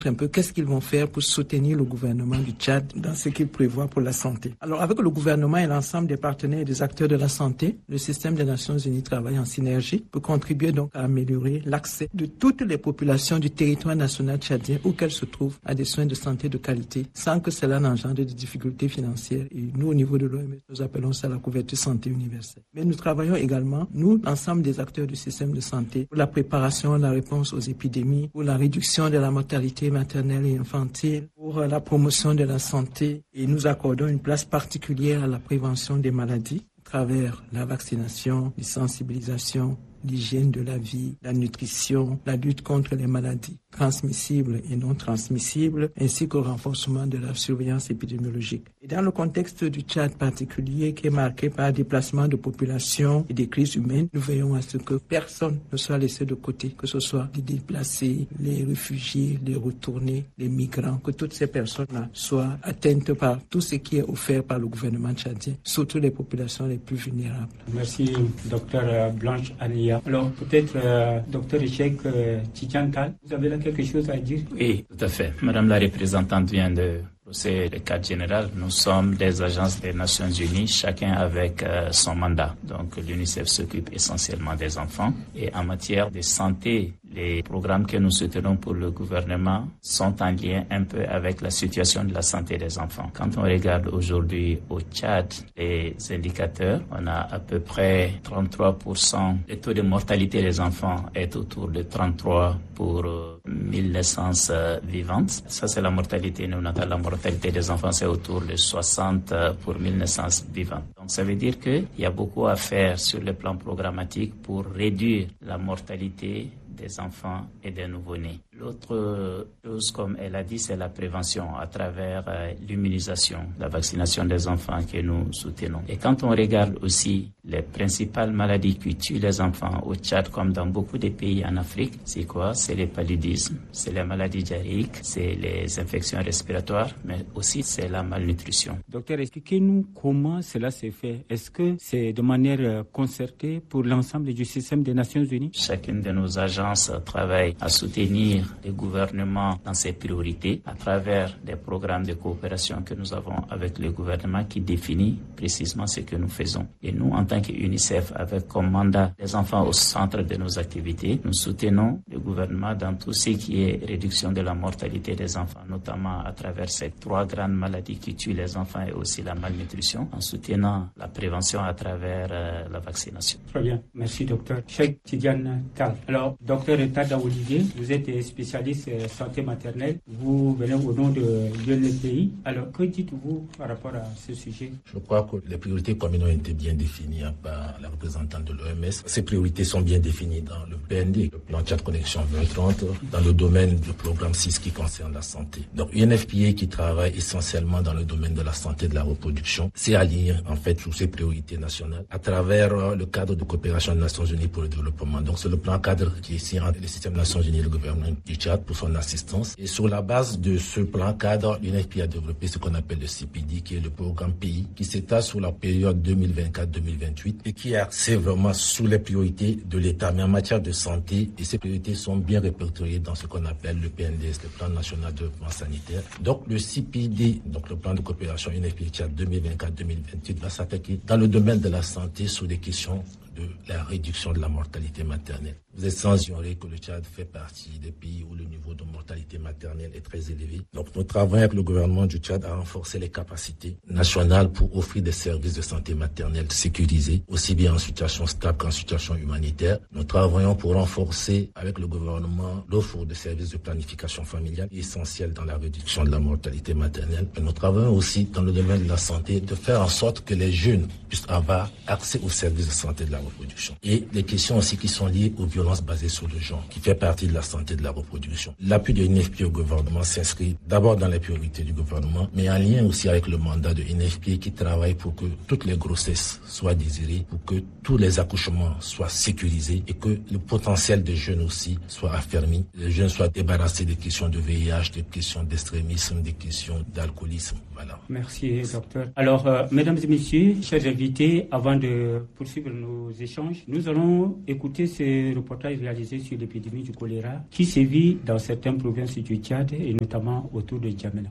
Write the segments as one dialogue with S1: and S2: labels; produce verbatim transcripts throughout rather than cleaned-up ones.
S1: un peu qu'est-ce qu'ils vont faire pour soutenir le gouvernement du Tchad dans ce qu'il prévoit pour la santé. Alors avec le gouvernement et l'ensemble des partenaires et des acteurs de la santé, le système des Nations Unies travaille en synergie pour contribuer donc à améliorer l'accès de toutes les populations du territoire national tchadien où qu'elles se trouvent à des soins de santé de qualité sans que cela n'engendre des difficultés financières. Et nous, au niveau de l'O M S, nous appelons ça la couverture santé universelle. Mais nous travaillons également, nous, l'ensemble des acteurs du système de santé, pour la préparation, la réponse aux épidémies, pour la réduction de la mortalité maternelle et infantile, pour la promotion de la santé. Et nous accordons une place particulière à la prévention des maladies à travers la vaccination, la sensibilisation, l'hygiène de la vie, la nutrition, la lutte contre les maladies transmissibles et non transmissibles, ainsi qu'au renforcement de la surveillance épidémiologique. Et dans le contexte du Tchad particulier qui est marqué par le déplacement de population et des crises humaines, nous veillons à ce que personne ne soit laissé de côté, que ce soit les déplacés, les réfugiés, les retournés, les migrants, que toutes ces personnes-là soient atteintes par tout ce qui est offert par le gouvernement tchadien, surtout les populations les plus vulnérables.
S2: Merci, docteur Blanche Ania. Alors peut-être, euh, docteur Cheikh euh, Tidiane Tall, vous avez là quelque chose à dire?
S3: Oui, tout à fait. Madame la représentante vient de brosser le cadre général. Nous sommes des agences des Nations Unies, chacun avec euh, son mandat. Donc l'UNICEF s'occupe essentiellement des enfants. Et en matière de santé, les programmes que nous soutenons pour le gouvernement sont en lien un peu avec la situation de la santé des enfants. Quand on regarde aujourd'hui au Tchad les indicateurs, on a à peu près trente-trois pour cent. Le taux de mortalité des enfants est autour de trente-trois pour euh, mille naissances euh, vivantes. Ça, c'est la mortalité néonatale. La mortalité des enfants, c'est autour de soixante euh, pour mille naissances vivantes. Donc, ça veut dire qu'il y a beaucoup à faire sur le plan programmatique pour réduire la mortalité des enfants et des nouveau-nés. L'autre chose, comme elle a dit, c'est la prévention à travers euh, l'immunisation, la vaccination des enfants que nous soutenons. Et quand on regarde aussi les principales maladies qui tuent les enfants au Tchad, comme dans beaucoup de pays en Afrique, c'est quoi? C'est les paludismes, c'est les maladies diarrhéiques, c'est les infections respiratoires, mais aussi c'est la malnutrition.
S2: Docteur, expliquez-nous comment cela s'est fait. Est-ce que c'est de manière concertée pour l'ensemble du système des Nations Unies?
S3: Chacune de nos agences travaille à soutenir le gouvernement dans ses priorités à travers des programmes de coopération que nous avons avec le gouvernement qui définit précisément ce que nous faisons. Et nous, en tant qu'UNICEF, avec comme mandat les enfants au centre de nos activités, nous soutenons le gouvernement dans tout ce qui est réduction de la mortalité des enfants, notamment à travers ces trois grandes maladies qui tuent les enfants et aussi la malnutrition, en soutenant la prévention à travers euh, la vaccination.
S2: Très bien. Merci, docteur. Cheikh Tidiane Tall. Alors, docteur Tada Olivier, vous êtes spécialiste santé maternelle. Vous venez au nom de l'U N P I. Alors, que dites-vous par rapport à ce sujet?
S4: Je crois que les priorités communes ont été bien définies par la représentante de l'O M S. Ces priorités sont bien définies dans le P N D, le plan Tchad Connexion vingt trente, dans le domaine du programme six qui concerne la santé. Donc, U N F P A qui travaille essentiellement dans le domaine de la santé et de la reproduction, s'est aligné en fait sur ces priorités nationales à travers le cadre de coopération des Nations Unies pour le développement. Donc, c'est le plan cadre qui est ici entre le système des Nations Unies et le gouvernement du Tchad pour son assistance. Et sur la base de ce plan cadre, l'U N F P A a développé ce qu'on appelle le C P D, qui est le programme pays, qui s'étale sur la période deux mille vingt-quatre deux mille vingt-huit et qui est axé vraiment sur les priorités de l'État. Mais en matière de santé, et ces priorités sont bien répertoriées dans ce qu'on appelle le P N D S, le plan national de développement sanitaire. Donc le C P D, donc le plan de coopération U N F P A Tchad deux mille vingt-quatre deux mille vingt-huit, va s'attaquer dans le domaine de la santé sur des questions de la réduction de la mortalité maternelle. Vous êtes sans ignorer que le Tchad fait partie des pays où le niveau de mortalité maternelle est très élevé. Donc nous travaillons avec le gouvernement du Tchad à renforcer les capacités nationales pour offrir des services de santé maternelle sécurisés, aussi bien en situation stable qu'en situation humanitaire. Nous travaillons pour renforcer avec le gouvernement l'offre de services de planification familiale essentielle dans la réduction de la mortalité maternelle. Et nous travaillons aussi dans le domaine de la santé de faire en sorte que les jeunes puissent avoir accès aux services de santé de la reproduction. Et les questions aussi qui sont liées aux violences basées sur le genre, qui fait partie de la santé de la reproduction. L'appui de l'U N F P A au gouvernement s'inscrit d'abord dans les priorités du gouvernement, mais en lien aussi avec le mandat de l'U N F P A qui travaille pour que toutes les grossesses soient désirées, pour que tous les accouchements soient sécurisés et que le potentiel des jeunes aussi soit affermi. Les jeunes soient débarrassés des questions de V I H, des questions d'extrémisme, des questions d'alcoolisme. Voilà.
S2: Merci, docteur. Alors, euh, mesdames et messieurs, chers invités, avant de poursuivre nos échanges. Nous allons écouter ce reportage réalisé sur l'épidémie du choléra qui sévit dans certaines provinces du Tchad et notamment autour de N'Djamena.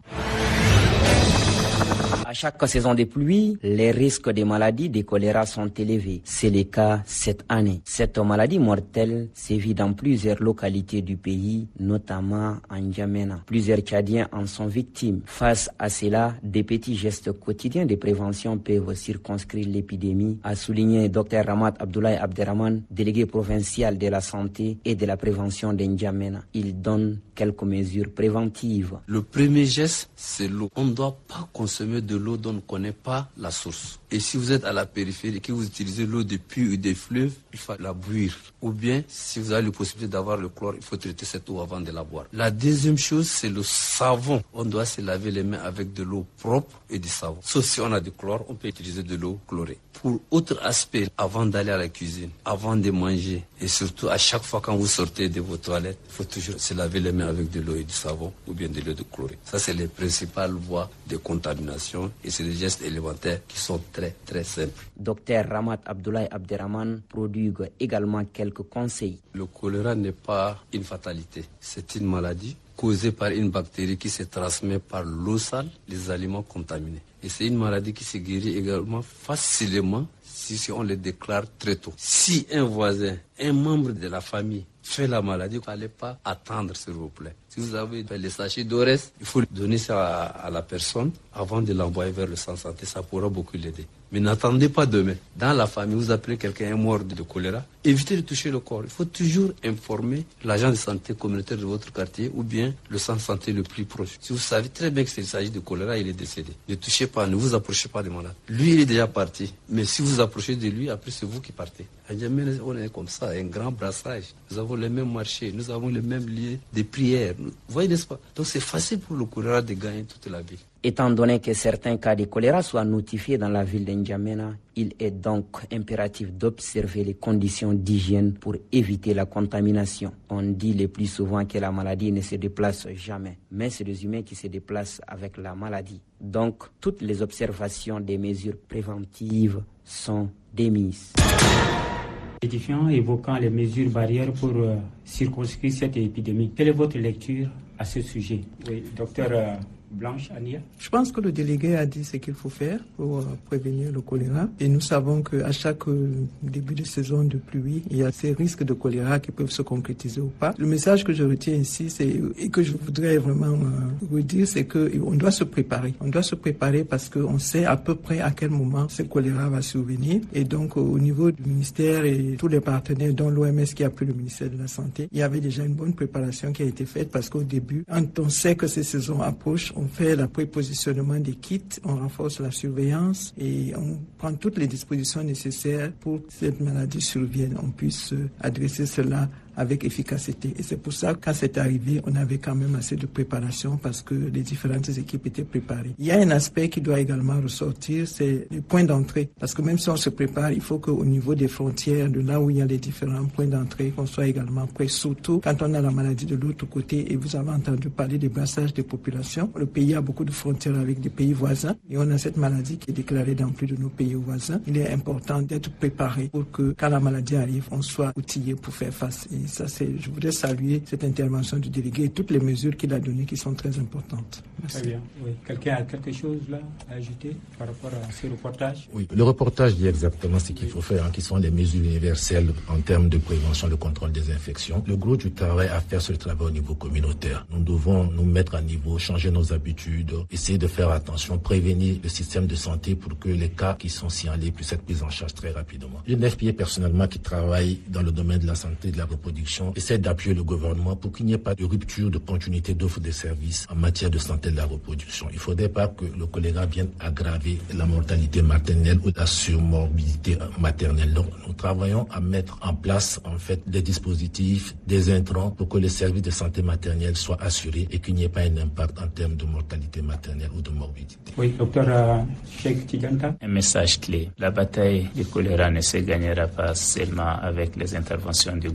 S5: À chaque saison de pluie, les risques de maladies de choléra sont élevés. C'est le cas cette année. Cette maladie mortelle sévit dans plusieurs localités du pays, notamment en N'Djamena. Plusieurs Tchadiens en sont victimes. Face à cela, des petits gestes quotidiens de prévention peuvent circonscrire l'épidémie, a souligné Dr Ramat Abdoulaye Abderrahman, délégué provincial de la santé et de la prévention de N'Djamena. Il donne quelques mesures préventives.
S6: Le premier geste, c'est l'eau. On ne doit pas consommer de l'eau dont on ne connaît pas la source. Et si vous êtes à la périphérie et que vous utilisez l'eau des puits ou des fleuves, il faut la bouillir. Ou bien, si vous avez la possibilité d'avoir le chlore, il faut traiter cette eau avant de la boire. La deuxième chose, c'est le savon. On doit se laver les mains avec de l'eau propre et du savon. Sauf si on a du chlore, on peut utiliser de l'eau chlorée. Pour autre aspect, avant d'aller à la cuisine, avant de manger, et surtout à chaque fois quand vous sortez de vos toilettes, il faut toujours se laver les mains avec de l'eau et du savon ou bien de l'eau de chlorée. Ça, c'est les principales voies de contamination et c'est des gestes élémentaires qui sont très, très simples.
S5: Dr Ramat Abdoulaye Abderrahman prodigue également quelques conseils.
S6: Le choléra n'est pas une fatalité, c'est une maladie causée par une bactérie qui se transmet par l'eau sale, les aliments contaminés. Et c'est une maladie qui se guérit également facilement si, si on le déclare très tôt. Si un voisin, un membre de la famille fait la maladie, il ne fallait pas attendre, s'il vous plaît. Si vous avez les sachets d'Ores, il faut donner ça à, à la personne avant de l'envoyer vers le centre santé. Ça pourra beaucoup l'aider. Mais n'attendez pas demain. Dans la famille, vous appelez quelqu'un mort de choléra, évitez de toucher le corps. Il faut toujours informer l'agent de santé communautaire de votre quartier ou bien le centre santé le plus proche. Si vous savez très bien qu'il s'agit de choléra, il est décédé. Ne touchez pas, ne vous approchez pas des malades. Lui, il est déjà parti. Mais si vous approchez de lui, après c'est vous qui partez. À N'Djamena, on est comme ça, un grand brassage. Nous avons les mêmes marchés, nous avons les mêmes lieux de prière. Vous voyez, n'est-ce pas? Donc c'est facile pour le choléra de gagner toute la ville.
S5: Étant donné que certains cas de choléra soient notifiés dans la ville de N'Djamena, il est donc impératif d'observer les conditions d'hygiène pour éviter la contamination. On dit le plus souvent que la maladie ne se déplace jamais, mais c'est les humains qui se déplacent avec la maladie. Donc, toutes les observations des mesures préventives sont démises.
S2: Édifiant, évoquant les mesures barrières pour euh, circonscrire cette épidémie. Quelle est votre lecture à ce sujet? Oui, docteur euh, Blanche, Ania.
S1: Je pense que le délégué a dit ce qu'il faut faire pour euh, prévenir le choléra. Et nous savons qu'à chaque euh, début de saison de pluie, il y a ces risques de choléra qui peuvent se concrétiser ou pas. Le message que je retiens ici, c'est, et que je voudrais vraiment euh, redire, c'est qu'on doit se préparer. On doit se préparer parce qu'on sait à peu près à quel moment ce choléra va survenir. Et donc, euh, au niveau du ministère et tous les partenaires, dont l'O M S qui a pris le ministère de la Santé, il y avait déjà une bonne préparation qui a été faite parce qu'au début, quand on sait que ces saisons approchent, on fait le prépositionnement des kits, on renforce la surveillance et on prend toutes les dispositions nécessaires pour que cette maladie survienne. On puisse adresser cela avec efficacité. Et c'est pour ça que quand c'est arrivé, on avait quand même assez de préparation parce que les différentes équipes étaient préparées. Il y a un aspect qui doit également ressortir, c'est les points d'entrée. Parce que même si on se prépare, il faut qu'au niveau des frontières, de là où il y a les différents points d'entrée, qu'on soit également prêt. Surtout quand on a la maladie de l'autre côté et vous avez entendu parler des brassages des populations. Le pays a beaucoup de frontières avec des pays voisins et on a cette maladie qui est déclarée dans plus de nos pays voisins. Il est important d'être préparé pour que quand la maladie arrive, on soit outillé pour faire face. Et ça, c'est, je voudrais saluer cette intervention du délégué et toutes les mesures qu'il a données qui sont très importantes. Merci.
S2: Très bien. Oui. Quelqu'un a quelque chose là à ajouter par rapport à ce reportage?
S4: Oui, le reportage dit exactement ce qu'il faut faire, hein, qui sont les mesures universelles en termes de prévention, de contrôle des infections. Le gros du travail à faire, c'est le travail au niveau communautaire. Nous devons nous mettre à niveau, changer nos habitudes, essayer de faire attention, prévenir le système de santé pour que les cas qui sont signalés puissent être pris en charge très rapidement. Une F P I personnellement qui travaille dans le domaine de la santé et de la reproduction essaie d'appuyer le gouvernement pour qu'il n'y ait pas de rupture de continuité d'offre de services en matière de santé et de la reproduction. Il ne faudrait pas que le choléra vienne aggraver la mortalité maternelle ou la surmorbidité maternelle. Donc, nous travaillons à mettre en place, en fait, des dispositifs, des intrants pour que les services de santé maternelle soient assurés et qu'il n'y ait pas un impact en termes de mortalité maternelle ou de morbidité.
S2: Oui, docteur euh, Cheikh Tidiane.
S3: Un message clé. La bataille du choléra ne se gagnera pas seulement avec les interventions du gouvernement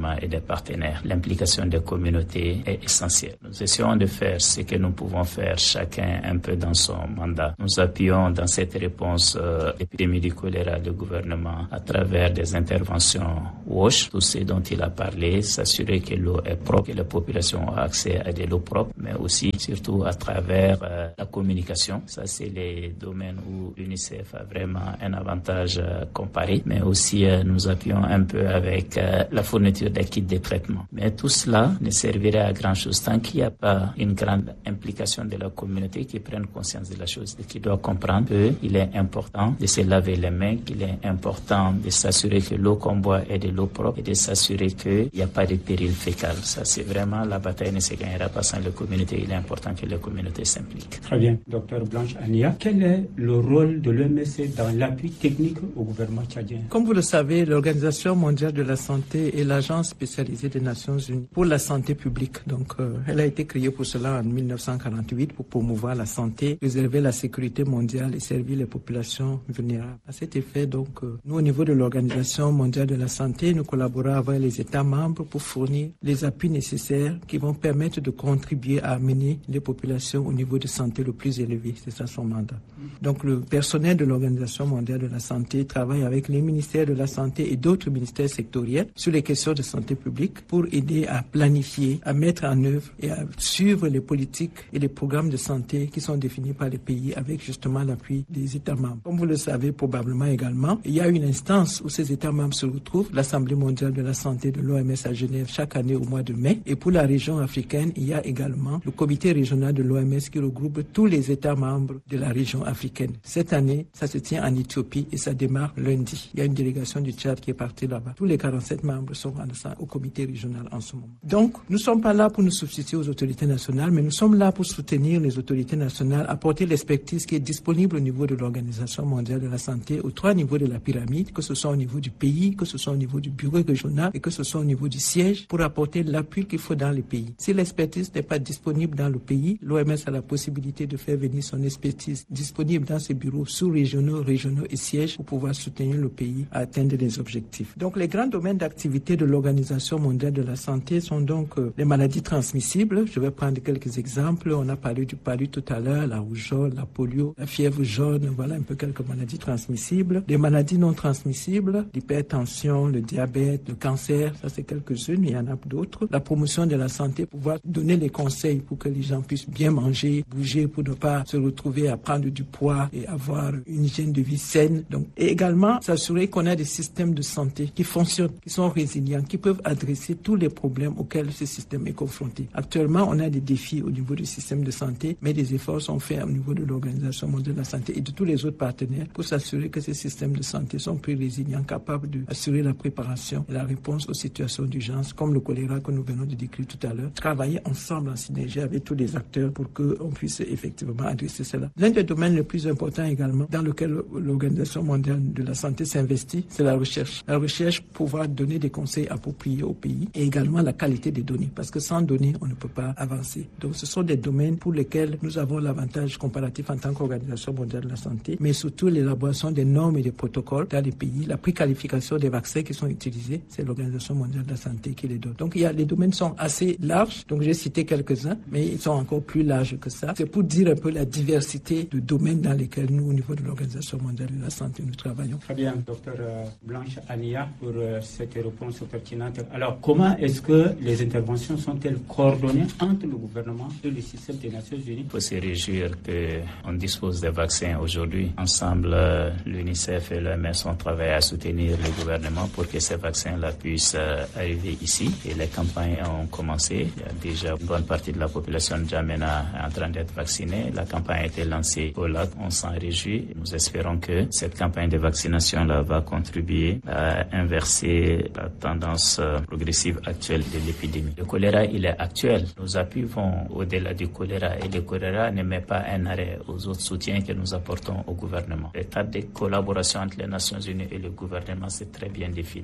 S3: gouvernement et des partenaires. L'implication des communautés est essentielle. Nous essayons de faire ce que nous pouvons faire, chacun un peu dans son mandat. Nous appuyons dans cette réponse euh, épidémie du choléra le gouvernement à travers des interventions WASH, tout ce dont il a parlé, s'assurer que l'eau est propre, que la population a accès à de l'eau propre, mais aussi surtout à travers euh, la communication. Ça, c'est les domaines où l'UNICEF a vraiment un avantage euh, comparé, mais aussi euh, nous appuyons un peu avec euh, la fourniture des kits de traitement. Mais tout cela ne servirait à grand chose tant qu'il n'y a pas une grande implication de la communauté qui prenne conscience de la chose et qui doit comprendre qu'il est important de se laver les mains, qu'il est important de s'assurer que l'eau qu'on boit est de l'eau propre et de s'assurer qu'il n'y a pas de péril fécal. Ça, c'est vraiment la bataille ne se gagnera pas sans les communautés. Il est important que les communautés s'impliquent.
S2: Très bien. Docteur Blanche Ania, quel est le rôle de l'O M S dans l'appui technique au gouvernement tchadien?
S1: Comme vous le savez, l'Organisation mondiale de la santé est l'agence spécialisée des Nations unies pour la santé publique. Donc, euh, elle a été créée pour cela en mille neuf cent quarante-huit pour promouvoir la santé, préserver la sécurité mondiale et servir les populations vulnérables. À cet effet, donc, euh, nous, au niveau de l'Organisation mondiale de la santé, nous collaborons avec les États membres pour fournir les appuis nécessaires qui vont permettre de contribuer à amener les populations au niveau de santé le plus élevé. C'est ça son mandat. Donc, le personnel de l'Organisation mondiale de la santé travaille avec les ministères de la santé et d'autres ministères sectoriels sur les questions de santé publique pour aider à planifier, à mettre en œuvre et à suivre les politiques et les programmes de santé qui sont définis par les pays avec justement l'appui des États membres. Comme vous le savez probablement également, il y a une instance où ces États membres se retrouvent, l'Assemblée mondiale de la santé de l'O M S à Genève chaque année au mois de mai. Et pour la région africaine, il y a également le comité régional de l'O M S qui regroupe tous les États membres de la région africaine. Cette année, ça se tient en Éthiopie et ça démarre lundi. Il y a une délégation du Tchad qui est partie là-bas. Tous les quarante-sept membres sont au comité régional en ce moment. Donc, nous ne sommes pas là pour nous substituer aux autorités nationales, mais nous sommes là pour soutenir les autorités nationales, apporter l'expertise qui est disponible au niveau de l'Organisation mondiale de la santé, aux trois niveaux de la pyramide, que ce soit au niveau du pays, que ce soit au niveau du bureau régional et que ce soit au niveau du siège, pour apporter l'appui qu'il faut dans les pays. Si l'expertise n'est pas disponible dans le pays, l'O M S a la possibilité de faire venir son expertise disponible dans ses bureaux sous-régionaux, régionaux et sièges pour pouvoir soutenir le pays à atteindre les objectifs. Donc, les grands domaines d'activité de l'Organisation mondiale de la santé sont donc euh, les maladies transmissibles. Je vais prendre quelques exemples. On a parlé du palu tout à l'heure, la rougeole, la polio, la fièvre jaune, voilà un peu quelques maladies transmissibles. Des maladies non transmissibles, l'hypertension, le diabète, le cancer, ça c'est quelques-unes, il y en a d'autres. La promotion de la santé, pouvoir donner les conseils pour que les gens puissent bien manger, bouger pour ne pas se retrouver à prendre du poids et avoir une hygiène de vie saine. Donc, et également s'assurer qu'on a des systèmes de santé qui fonctionnent, qui sont résilients, qui peuvent adresser tous les problèmes auxquels ce système est confronté. Actuellement, on a des défis au niveau du système de santé, mais des efforts sont faits au niveau de l'Organisation mondiale de la santé et de tous les autres partenaires pour s'assurer que ces systèmes de santé sont plus résilients, capables d'assurer la préparation et la réponse aux situations d'urgence, comme le choléra que nous venons de décrire tout à l'heure. Travailler ensemble en synergie avec tous les acteurs pour qu'on puisse effectivement adresser cela. L'un des domaines les plus importants également dans lequel l'Organisation mondiale de la santé s'investit, c'est la recherche. La recherche pour pouvoir donner des conseils appropriés au pays et également la qualité des données, parce que sans données, on ne peut pas avancer. Donc, ce sont des domaines pour lesquels nous avons l'avantage comparatif en tant qu'Organisation mondiale de la santé, mais surtout l'élaboration des normes et des protocoles dans les pays, la préqualification des vaccins qui sont utilisés, c'est l'Organisation mondiale de la santé qui les donne. Donc, il y a, les domaines sont assez larges, donc j'ai cité quelques-uns, mais ils sont encore plus larges que ça. C'est pour dire un peu la diversité de domaines dans lesquels nous, au niveau de l'Organisation mondiale de la santé, nous travaillons.
S2: Très bien, docteur Blanche Ania, pour euh, cette réponse pertinente. Alors, comment est-ce que les interventions sont-elles coordonnées entre le gouvernement et le système des Nations Unies?
S3: Il faut se réjouir qu'on dispose des vaccins aujourd'hui. Ensemble, l'UNICEF et l'O M S ont travaillé à soutenir le gouvernement pour que ces vaccins-là puissent euh, arriver ici. Et les campagnes ont commencé. Il y a déjà une bonne partie de la population de N'Djamena en train d'être vaccinée. La campagne a été lancée au lac. On s'en réjouit. Nous espérons que cette campagne de vaccination-là va contribuer à inverser la tendance euh, progressive actuelle de l'épidémie. Le choléra, il est actuel. Nos appuis vont au-delà du choléra et le choléra ne met pas un arrêt aux autres soutiens que nous apportons au gouvernement. L'état de collaboration entre les Nations Unies et le gouvernement, c'est très bien défini.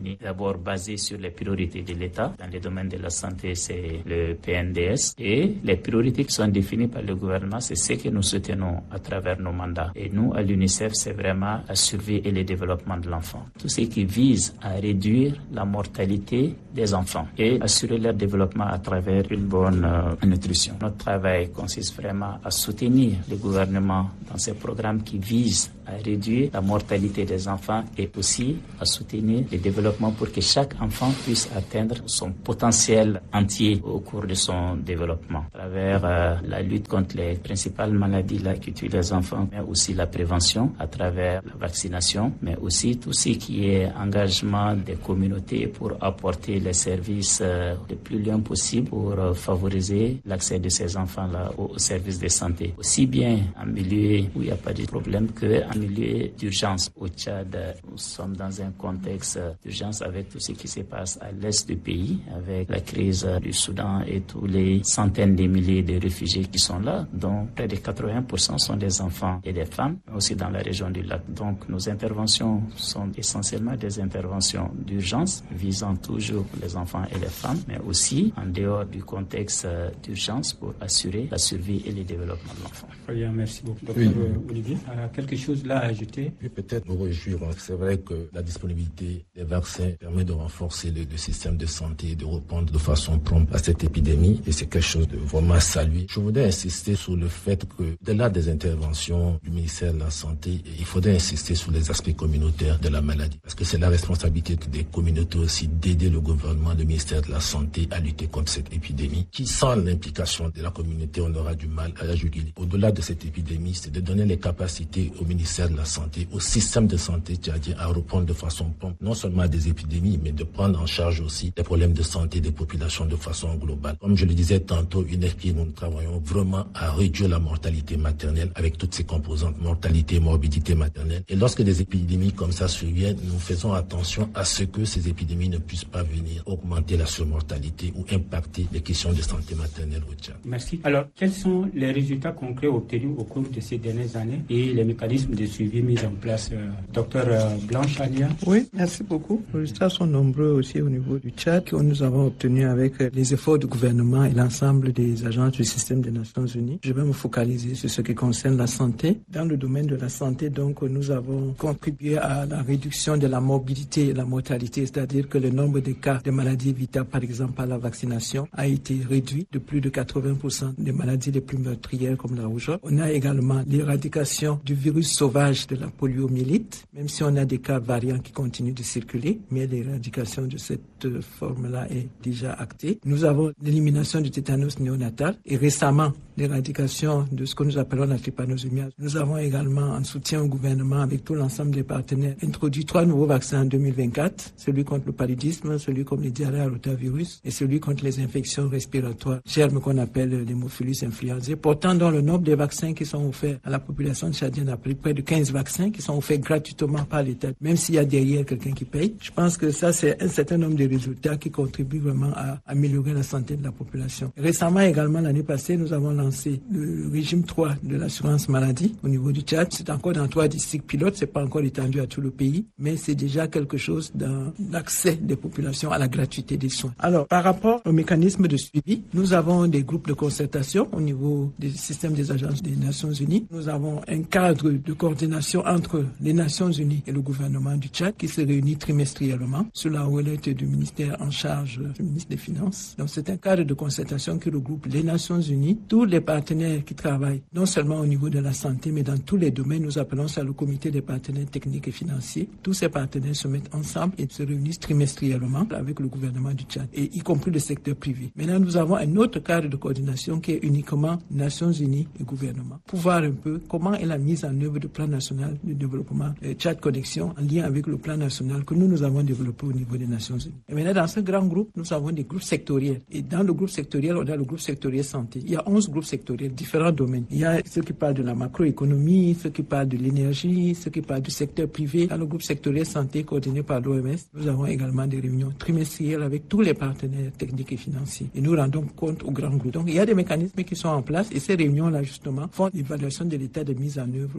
S3: définie, d'abord basée sur les priorités de l'État. Dans le domaine de la santé, c'est le P N D S. Et les priorités qui sont définies par le gouvernement, c'est ce que nous soutenons à travers nos mandats. Et nous, à l'UNICEF, c'est vraiment la survie et le développement de l'enfant. Tout ce qui vise à réduire la mortalité des enfants et assurer leur développement à travers une bonne euh, nutrition. Notre travail consiste vraiment à soutenir le gouvernement dans ces programmes qui visent à réduire la mortalité des enfants et aussi à soutenir le développement pour que chaque enfant puisse atteindre son potentiel entier au cours de son développement. À travers euh, la lutte contre les principales maladies là, qui tuent les enfants, mais aussi la prévention à travers la vaccination, mais aussi tout ce qui est engagement des communautés pour apporter les services euh, le plus loin possible pour euh, favoriser l'accès de ces enfants-là aux, aux services de santé. Aussi bien en milieu où il n'y a pas de problème qu'en milieu d'urgence. Au Tchad, nous sommes dans un contexte d'urgence avec tout ce qui se passe à l'est du pays, avec la crise du Soudan et tous les centaines de milliers de réfugiés qui sont là, dont près de quatre-vingts pour cent sont des enfants et des femmes, mais aussi dans la région du lac. Donc nos interventions sont essentiellement des interventions d'urgence visant toujours les enfants et les femmes, mais aussi en dehors du contexte d'urgence pour assurer la survie et le développement de l'enfant.
S2: Très bien, merci beaucoup. Docteur oui. Olivier, euh, quelque chose là à ajouter?
S4: Oui, peut-être vous réjouir. C'est vrai que la disponibilité des vaccins permet de renforcer le, le système de santé et de répondre de façon prompte à cette épidémie et c'est quelque chose de vraiment à saluer. Je voudrais insister sur le fait que, au-delà des interventions du ministère de la Santé, il faudrait insister sur les aspects communautaires de la maladie parce que c'est la responsabilité des communautés aussi d'aider le gouvernement, le ministère de la Santé à lutter contre cette épidémie qui, sans l'implication de la communauté, on aura du mal à la juguler. Au-delà de cette épidémie, c'est de donner les capacités au ministère de la Santé, au système de santé tchadien à répondre de façon prompte, non seulement à des épidémies, mais de prendre en charge aussi les problèmes de santé des populations de façon globale. Comme je le disais tantôt, une équipe, nous travaillons vraiment à réduire la mortalité maternelle avec toutes ses composantes, mortalité et morbidité maternelle. Et lorsque des épidémies comme ça surviennent, nous faisons attention à ce que ces épidémies ne puissent pas venir augmenter la surmortalité ou impacter les questions de santé maternelle au Tchad.
S2: Merci. Alors, quels sont les résultats concrets obtenus au cours de ces dernières années et les mécanismes de suivi mis en place? Euh, docteur euh, Blanche Alia.
S1: Oui, merci beaucoup. Les résultats sont nombreux aussi au niveau du Tchad que nous avons obtenus avec les efforts du gouvernement et l'ensemble des agences du système des Nations Unies. Je vais me focaliser sur ce qui concerne la santé. Dans le domaine de la santé, donc, nous avons contribué à la réduction de la morbidité et la mortalité, c'est-à-dire que le nombre de cas de maladies évitables, par exemple par la vaccination, a été réduit de plus de quatre-vingts pour cent des maladies les plus meurtrières comme la rougeole. On a également l'éradication du virus sauvage de la poliomyélite, même si on a des cas variants qui continuent de circuler, mais l'éradication de cette forme-là est déjà actée. Nous avons l'élimination du tétanos néonatal et récemment l'éradication de ce que nous appelons la trypanosomiase. Nous avons également, en soutien au gouvernement avec tout l'ensemble des partenaires, introduit trois nouveaux vaccins en deux mille vingt-quatre, celui contre le paludisme, celui contre les diarrhées à rotavirus et celui contre les infections respiratoires, germes qu'on appelle l'hémophilus influenzae, portant dans le nombre de vaccins qui sont offerts à la population tchadienne à près de quinze vaccins qui sont offerts gratuitement par l'État, même s'il y a derrière quelqu'un qui paye. Je pense que ça, c'est un certain nombre de résultats qui contribuent vraiment à améliorer la santé de la population. Récemment également, l'année passée, nous avons lancé le régime trois de l'assurance maladie au niveau du Tchad. C'est encore dans trois districts pilotes, c'est pas encore étendu à tout le pays, mais c'est déjà quelque chose dans l'accès des populations à la gratuité des soins. Alors, par rapport au mécanisme de suivi, nous avons des groupes de concertation au niveau des systèmes des agences des Nations Unies. Nous avons un cadre de coordination entre les Nations Unies et le gouvernement du Tchad qui se réunit trimestriellement sous la houlette du ministère en charge du ministre des Finances. Donc, c'est un cadre de concertation qui regroupe les Nations Unies, tous les partenaires qui travaillent non seulement au niveau de la santé, mais dans tous les domaines. Nous appelons ça le comité des partenaires techniques et financiers. Tous ces partenaires se mettent ensemble et se réunissent trimestriellement avec le gouvernement du Tchad, et y compris le secteur privé. Maintenant, nous avons un autre cadre de coordination qui est uniquement Nations Unies et gouvernement, pour voir un peu comment est la mise en œuvre du plan national de développement euh, Tchad Connexion en lien avec le plan national que nous, nous avons développé au niveau des Nations Unies. Et maintenant, dans ce grand groupe, nous avons des groupes sectoriels. Et dans le groupe sectoriel, on a le groupe sectoriel santé. Il y a onze groupes sectoriels, différents domaines. Il y a ceux qui parlent de la macroéconomie, ceux qui parlent de l'énergie, ceux qui parlent du secteur privé. Dans le groupe sectoriel santé coordonné par l'O M S, nous avons également des réunions trimestrielles avec tous les partenaires techniques et financiers. Et nous rendons compte au grand groupe. Donc, il y a des mécanismes qui sont en place et ces réunions-là, justement, font l'évaluation de l'état de mise en œuvre du plan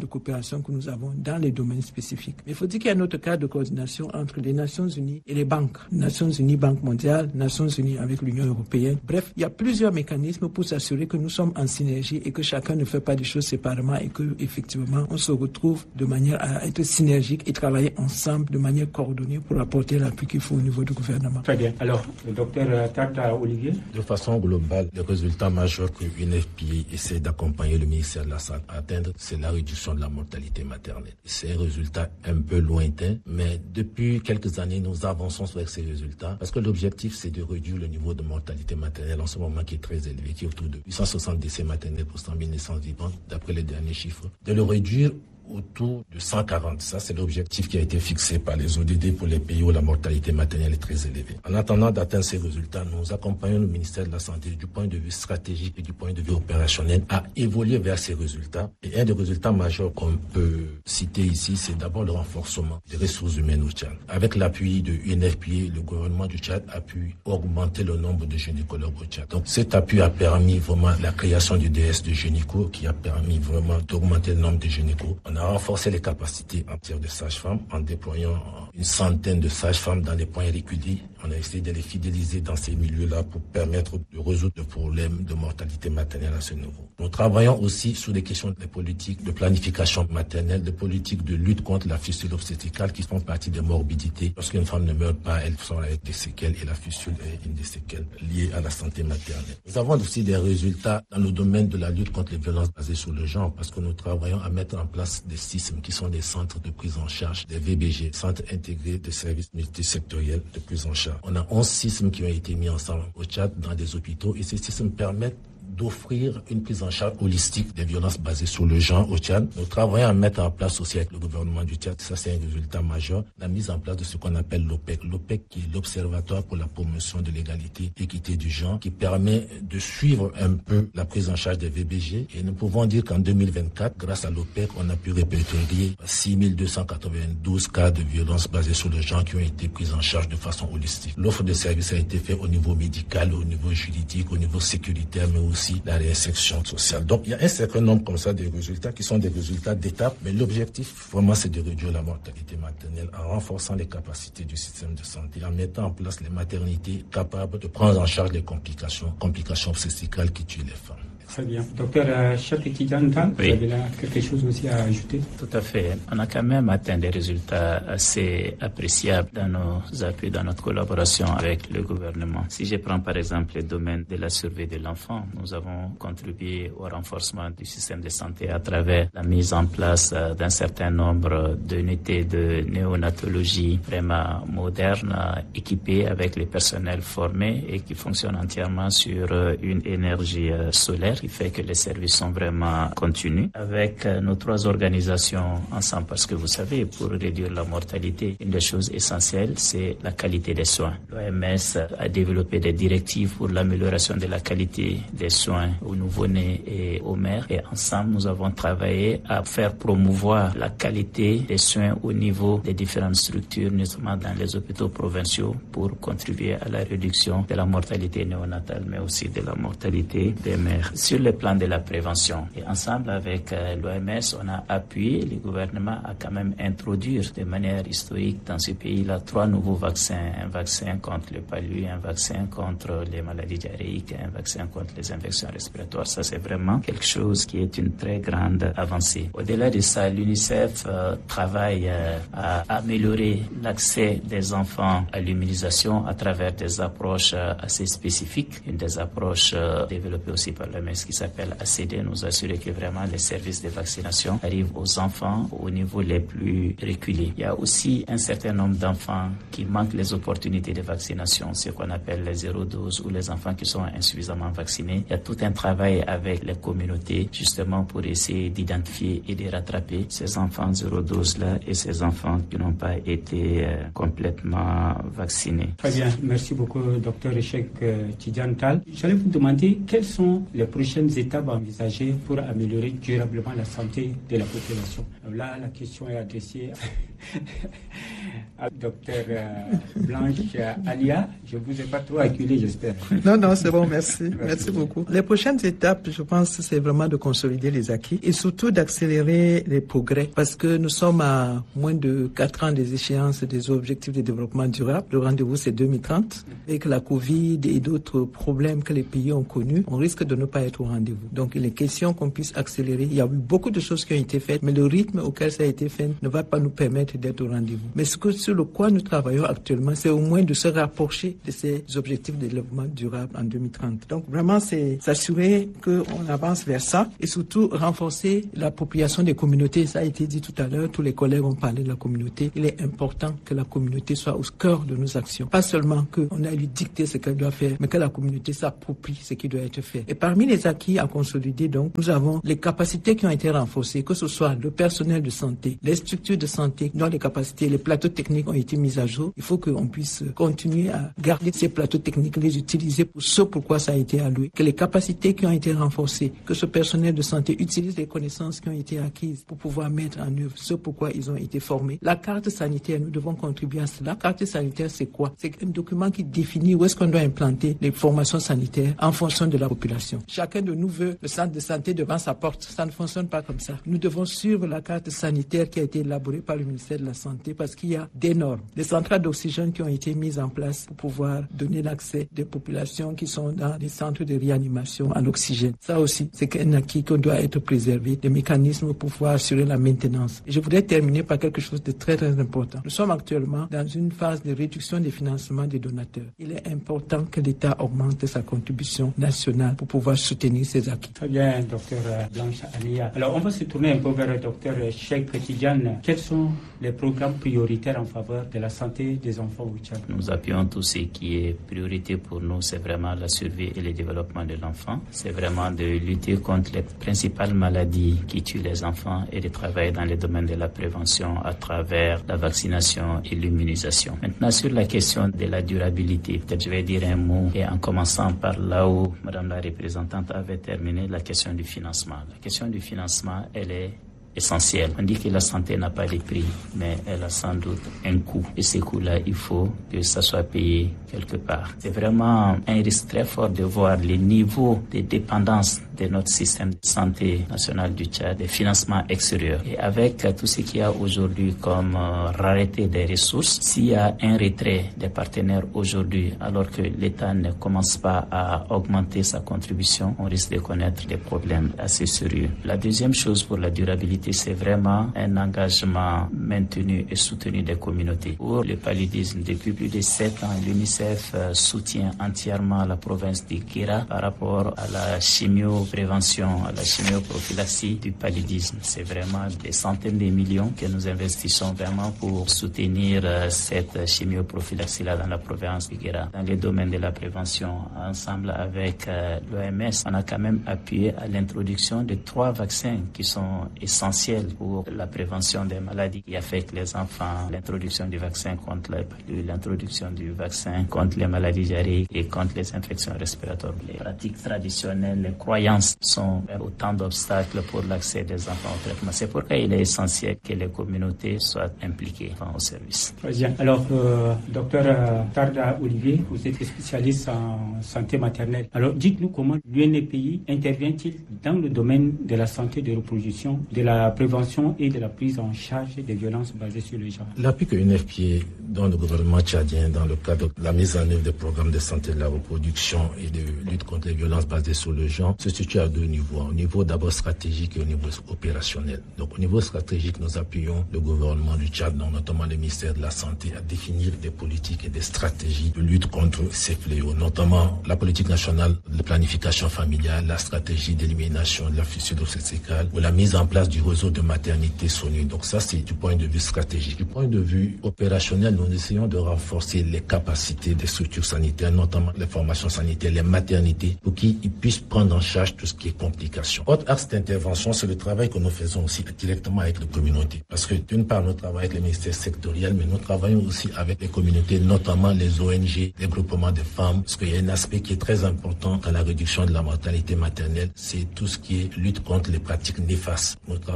S1: de coopération que nous avons dans les domaines spécifiques. Mais il faut dire qu'il y a un autre cadre de coordination entre les Nations Unies et les banques. Nations Unies, Banque mondiale, Nations Unies avec l'Union européenne. Bref, il y a plusieurs mécanismes pour s'assurer que nous sommes en synergie et que chacun ne fait pas des choses séparément et que effectivement on se retrouve de manière à être synergique et travailler ensemble de manière coordonnée pour apporter l'appui qu'il faut au niveau du gouvernement.
S2: Très bien. Alors, le docteur Tata Olivier.
S4: De façon globale, le résultat majeur que U N F P A essaie d'accompagner le ministère de la Santé à atteindre, c'est la réduction de la mortalité maternelle. C'est un résultat un peu lointain, mais depuis quelques années, nous avançons avec ces résultats parce que l'objectif, c'est de réduire le niveau de mortalité maternelle en ce moment qui est très élevé, qui est autour de huit cent soixante décès maternels pour cent mille naissances vivantes, d'après les derniers chiffres, de le réduire autour de cent quarante. Ça, c'est l'objectif qui a été fixé par les O D D pour les pays où la mortalité maternelle est très élevée. En attendant d'atteindre ces résultats, nous accompagnons le ministère de la Santé du point de vue stratégique et du point de vue opérationnel à évoluer vers ces résultats. Et un des résultats majeurs qu'on peut citer ici, c'est d'abord le renforcement des ressources humaines au Tchad. Avec l'appui de U N F P A, le gouvernement du Tchad a pu augmenter le nombre de gynécologues au Tchad. Donc cet appui a permis vraiment la création du D S de gynéco qui a permis vraiment d'augmenter le nombre de gynécos. On a renforcé les capacités en matière de sages-femmes en déployant une centaine de sages-femmes dans les points réguliers. On a essayé de les fidéliser dans ces milieux-là pour permettre de résoudre le problème de mortalité maternelle à ce niveau. Nous travaillons aussi sur des questions de politique de planification maternelle, de politique de lutte contre la fistule obstétricale qui font partie des morbidités. Lorsqu'une femme ne meurt pas, elle sort avec des séquelles et la fistule est une des séquelles liées à la santé maternelle. Nous avons aussi des résultats dans le domaine de la lutte contre les violences basées sur le genre parce que nous travaillons à mettre en place des C I S M qui sont des centres de prise en charge, des V B G, centres intégrés de services multisectoriels de prise en charge. On a onze C I S M qui ont été mis ensemble au Tchad dans des hôpitaux et ces C I S M permettent d'offrir une prise en charge holistique des violences basées sur le genre au Tchad. Nous travaillons à mettre en place aussi avec le gouvernement du Tchad, ça c'est un résultat majeur, la mise en place de ce qu'on appelle l'O P E C. L'O P E C qui est l'Observatoire pour la promotion de l'égalité et l'équité du genre, qui permet de suivre un peu la prise en charge des V B G. Et nous pouvons dire qu'en deux mille vingt-quatre, grâce à l'O P E C, on a pu répertorier six mille deux cent quatre-vingt-douze cas de violences basées sur le genre qui ont été pris en charge de façon holistique. L'offre de services a été faite au niveau médical, au niveau juridique, au niveau sécuritaire, mais aussi la réinsertion sociale. Donc, il y a un certain nombre comme ça de résultats qui sont des résultats d'étape, mais l'objectif, vraiment, c'est de réduire la mortalité maternelle en renforçant les capacités du système de santé, en mettant en place les maternités capables de prendre en charge les complications, complications obstétricales qui tuent les femmes.
S2: Très bien. Docteur Cheikh-Tidiane Tall, oui. Vous avez là quelque chose aussi à ajouter?
S3: Tout à fait. On a quand même atteint des résultats assez appréciables dans nos appuis, dans notre collaboration avec le gouvernement. Si je prends par exemple le domaine de la survie de l'enfant, nous avons contribué au renforcement du système de santé à travers la mise en place d'un certain nombre d'unités de néonatologie vraiment modernes, équipées avec les personnels formés et qui fonctionnent entièrement sur une énergie solaire, qui fait que les services sont vraiment continus avec nos trois organisations ensemble, parce que vous savez, pour réduire la mortalité, une des choses essentielles, c'est la qualité des soins. L'O M S a développé des directives pour l'amélioration de la qualité des soins aux nouveau-nés et aux mères, et ensemble, nous avons travaillé à faire promouvoir la qualité des soins au niveau des différentes structures, notamment dans les hôpitaux provinciaux, pour contribuer à la réduction de la mortalité néonatale, mais aussi de la mortalité des mères. Sur le plan de la prévention, et ensemble avec euh, l'O M S, on a appuyé, le gouvernement a quand même introduit de manière historique dans ce pays-là trois nouveaux vaccins, un vaccin contre le palu, un vaccin contre les maladies diarrhéiques, un vaccin contre les infections respiratoires. Ça, c'est vraiment quelque chose qui est une très grande avancée. Au-delà de ça, l'UNICEF euh, travaille euh, à améliorer l'accès des enfants à l'immunisation à travers des approches euh, assez spécifiques, une des approches euh, développées aussi par l'O M S qui s'appelle A C D, nous assurer que vraiment les services de vaccination arrivent aux enfants au niveau les plus reculés. Il y a aussi un certain nombre d'enfants qui manquent les opportunités de vaccination, ce qu'on appelle les zéro dose ou les enfants qui sont insuffisamment vaccinés. Il y a tout un travail avec les communautés justement pour essayer d'identifier et de rattraper ces enfants zéro dose là et ces enfants qui n'ont pas été euh, complètement vaccinés.
S2: Très bien, merci beaucoup docteur Cheikh-Tidiane Tall. J'allais vous demander quelles sont les prochaines étapes envisagées pour améliorer durablement la santé de la population. Là, la question est adressée Docteur Blanche Alia, je ne vous ai pas trop acculé, j'espère.
S1: Non, non, c'est bon, merci. merci. Merci beaucoup. Les prochaines étapes, je pense, c'est vraiment de consolider les acquis et surtout d'accélérer les progrès parce que nous sommes à moins de quatre ans des échéances des objectifs de développement durable. Le rendez-vous, c'est deux mille trente. Et que la Covid et d'autres problèmes que les pays ont connus, on risque de ne pas être au rendez-vous. Donc, il est question qu'on puisse accélérer. Il y a eu beaucoup de choses qui ont été faites, mais le rythme auquel ça a été fait ne va pas nous permettre d'être au rendez-vous. Mais ce que, sur le quoi nous travaillons actuellement, c'est au moins de se rapprocher de ces objectifs de développement durable en deux mille trente. Donc, vraiment, c'est s'assurer qu'on avance vers ça et surtout renforcer l'appropriation des communautés. Ça a été dit tout à l'heure, tous les collègues ont parlé de la communauté. Il est important que la communauté soit au cœur de nos actions. Pas seulement qu'on a lui dicter ce qu'elle doit faire, mais que la communauté s'approprie ce qui doit être fait. Et parmi les acquis à consolider, donc, nous avons les capacités qui ont été renforcées, que ce soit le personnel de santé, les structures de santé dont les capacités, les plateaux techniques ont été mis à jour. Il faut qu'on puisse continuer à garder ces plateaux techniques, les utiliser pour ce pourquoi ça a été alloué. Que les capacités qui ont été renforcées, que ce personnel de santé utilise les connaissances qui ont été acquises pour pouvoir mettre en œuvre ce pourquoi ils ont été formés. La carte sanitaire, nous devons contribuer à cela. La carte sanitaire, c'est quoi? C'est un document qui définit où est-ce qu'on doit implanter les formations sanitaires en fonction de la population. Chacun de nous veut le centre de santé devant sa porte. Ça ne fonctionne pas comme ça. Nous devons suivre la carte sanitaire qui a été élaborée par le ministère de la Santé parce qu'il y a des normes, des centrales d'oxygène qui ont été mises en place pour pouvoir donner l'accès des populations qui sont dans les centres de réanimation à l'oxygène. Ça aussi, c'est un acquis qui doit être préservé, des mécanismes pour pouvoir assurer la maintenance. Et je voudrais terminer par quelque chose de très très important. Nous sommes actuellement dans une phase de réduction des financements des donateurs. Il est important que l'État augmente sa contribution nationale pour pouvoir soutenir ces acquis.
S2: Très bien, docteur Blanche Alia. Alors, on va se tourner un peu vers le docteur Cheikh Tidiane. Quels sont les programmes prioritaires en faveur de la santé des enfants au Tchad?
S3: Nous appuyons tout ce qui est priorité pour nous, c'est vraiment la survie et le développement de l'enfant. C'est vraiment de lutter contre les principales maladies qui tuent les enfants et de travailler dans les domaines de la prévention à travers la vaccination et l'immunisation. Maintenant, sur la question de la durabilité, peut-être je vais dire un mot et en commençant par là où Madame la représentante avait terminé, la question du financement. La question du financement, elle est essentielle. On dit que la santé n'a pas de prix, mais elle a sans doute un coût. Et ce coût-là, il faut que ça soit payé quelque part. C'est vraiment un risque très fort de voir les niveaux de dépendance de notre système de santé national du Tchad, des financements extérieurs. Et avec tout ce qu'il y a aujourd'hui comme euh, rareté des ressources, s'il y a un retrait des partenaires aujourd'hui, alors que l'État ne commence pas à augmenter sa contribution, on risque de connaître des problèmes assez sérieux. La deuxième chose pour la durabilité, c'est vraiment un engagement maintenu et soutenu des communautés. Pour le paludisme, depuis plus de sept ans, l'UNICEF soutient entièrement la province de Guéra par rapport à la chimioprévention, à la chimioprophylaxie du paludisme. C'est vraiment des centaines de millions que nous investissons vraiment pour soutenir cette chimioprophylaxie-là dans la province de Guéra. Dans les domaines de la prévention, ensemble avec l'O M S, on a quand même appuyé à l'introduction de trois vaccins qui sont essentiels pour la prévention des maladies qui affectent les enfants, l'introduction du vaccin contre la paludisme, l'introduction du vaccin contre les maladies diarrhéiques et contre les infections respiratoires. Les pratiques traditionnelles, les croyances sont autant d'obstacles pour l'accès des enfants au traitement. C'est pourquoi il est essentiel que les communautés soient impliquées au service.
S2: Très bien. Alors, euh, docteur euh, Tarda Olivier, vous êtes spécialiste en santé maternelle. Alors, dites-nous comment l'U N P I intervient-il dans le domaine de la santé de reproduction, de la prévention et de la prise en charge des violences basées sur le genre.
S4: L'appui que l'U N F P I donne le gouvernement tchadien dans le cadre de la mise en œuvre des programmes de santé de la reproduction et de lutte contre les violences basées sur le genre se situe à deux niveaux. Au niveau d'abord stratégique et au niveau opérationnel. Donc au niveau stratégique, nous appuyons le gouvernement du Tchad, donc notamment le ministère de la Santé, à définir des politiques et des stratégies de lutte contre ces fléaux, notamment la politique nationale de planification familiale, la stratégie d'élimination de la fissure obstétricale ou la mise en place du réseau de maternité SONU. Donc ça, c'est du point de vue stratégique. Du point de vue opérationnel, nous essayons de renforcer les capacités des structures sanitaires, notamment les formations sanitaires, les maternités, pour qu'ils puissent prendre en charge tout ce qui est complications. Autre axe d'intervention, c'est le travail que nous faisons aussi directement avec les communautés. Parce que d'une part, nous travaillons avec les ministères sectoriels, mais nous travaillons aussi avec les communautés, notamment les O N G, les groupements de femmes, parce qu'il y a un aspect qui est très important dans la réduction de la mortalité maternelle, c'est tout ce qui est lutte contre les pratiques néfastes. Nous travaillons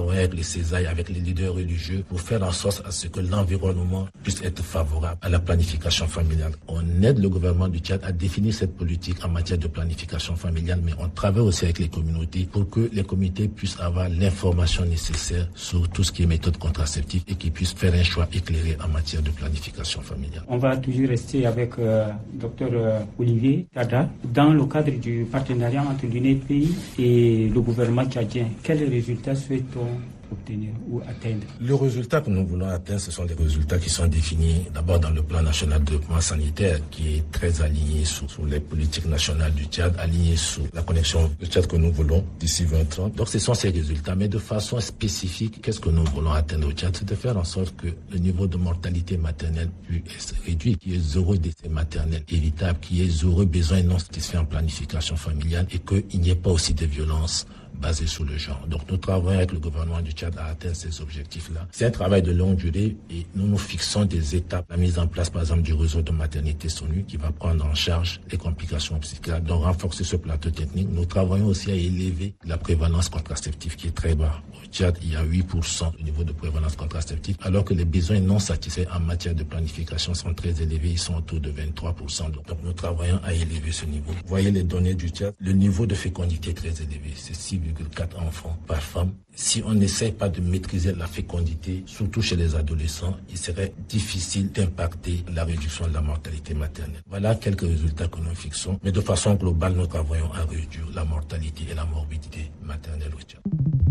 S4: travaillons avec les Césailles, avec les leaders religieux pour faire en sorte à ce que l'environnement puisse être favorable à la planification familiale. On aide le gouvernement du Tchad à définir cette politique en matière de planification familiale, mais on travaille aussi avec les communautés pour que les communautés puissent avoir l'information nécessaire sur tout ce qui est méthode contraceptive et qu'ils puissent faire un choix éclairé en matière de planification familiale.
S2: On va toujours rester avec euh, docteur euh, Olivier Tada. Dans le cadre du partenariat entre l'U N E P et le gouvernement tchadien, quels résultats souhaitons obtenir ou atteindre?
S4: Le résultat que nous voulons atteindre, ce sont les résultats qui sont définis d'abord dans le plan national de développement sanitaire qui est très aligné sur, sur les politiques nationales du Tchad, aligné sur la connexion du Tchad que nous voulons d'ici vingt trente. Donc ce sont ces résultats, mais de façon spécifique, qu'est-ce que nous voulons atteindre au Tchad? C'est de faire en sorte que le niveau de mortalité maternelle puisse être réduit, qu'il y ait zéro décès maternel évitable, qu'il y ait zéro besoin non satisfait en planification familiale et qu'il n'y ait pas aussi de violence basé sur le genre. Donc nous travaillons avec le gouvernement du Tchad à atteindre ces objectifs-là. C'est un travail de longue durée et nous nous fixons des étapes. La mise en place, par exemple, du réseau de maternité SONU qui va prendre en charge les complications psychiatriques. Donc renforcer ce plateau technique. Nous travaillons aussi à élever la prévalence contraceptive qui est très bas. Au Tchad, il y a huit pour cent au niveau de prévalence contraceptive, alors que les besoins non satisfaits en matière de planification sont très élevés. Ils sont autour de vingt-trois pour cent. Donc nous travaillons à élever ce niveau. Vous voyez les données du Tchad. Le niveau de fécondité est très élevé. C'est six virgule quatre enfants par femme. Si on n'essaie pas de maîtriser la fécondité, surtout chez les adolescents, il serait difficile d'impacter la réduction de la mortalité maternelle. Voilà quelques résultats que nous fixons, mais de façon globale, nous travaillons à réduire la mortalité et la morbidité maternelle au Tchad.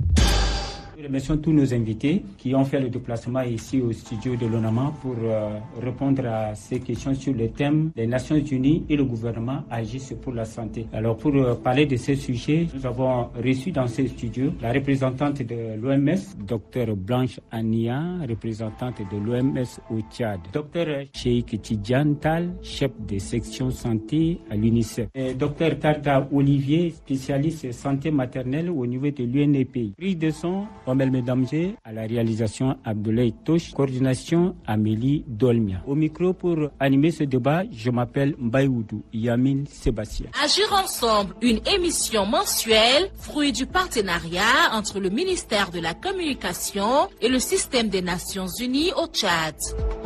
S2: Nous remercions tous nos invités qui ont fait le déplacement ici au studio de l'ONAMA pour euh, répondre à ces questions sur le thème des Nations Unies et le gouvernement agissent pour la santé. Alors pour euh, parler de ces sujets, nous avons reçu dans ce studio la représentante de l'O M S, Dr Blanche Ania, représentante de l'O M S au Tchad, Dr Cheikh Tidiane Tal, chef de section santé à l'UNICEF, et Dr Tarda Olivier, spécialiste santé maternelle au niveau de l'U N E P. Prise de son Omel Medamje, à la réalisation Abdoulaye Touche, coordination Amélie Dolmia. Au micro pour animer ce débat, je m'appelle Mbayoudou Yamine Sébastien.
S7: Agir ensemble, une émission mensuelle, fruit du partenariat entre le ministère de la Communication et le système des Nations Unies au Tchad.